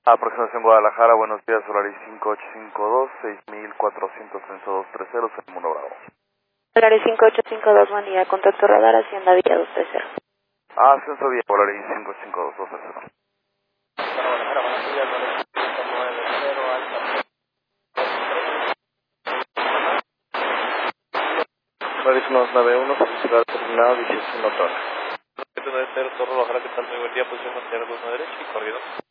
Aproximación Guadalajara, buenos días, Solaris 5852, 643230, segundo Bravo. Solaris 5852, buen día, contacto radar, Hacienda Villa 230. Ascenso Villa, Solaris 552230. Guadalajara, buenos días, Solaris 590, alta. Solaris 291, solicitar terminado, 18 Torre. 790, Torre Guadalajara, ¿qué tal? Muy buen día, posición frontera 2 a derecha y corrido.